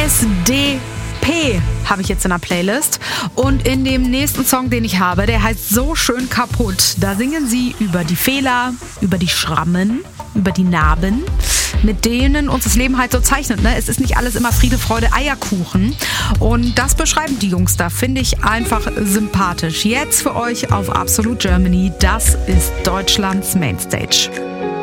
SDP habe ich jetzt in der Playlist. Und in dem nächsten Song, den ich habe, der heißt So schön kaputt. Da singen sie über die Fehler, über die Schrammen, über die Narben, mit denen uns das Leben halt so zeichnet. Ne? Es ist nicht alles immer Friede, Freude, Eierkuchen. Und das beschreiben die Jungs da, finde ich einfach sympathisch. Jetzt für euch auf Absolute Germany, das ist Deutschlands Mainstage.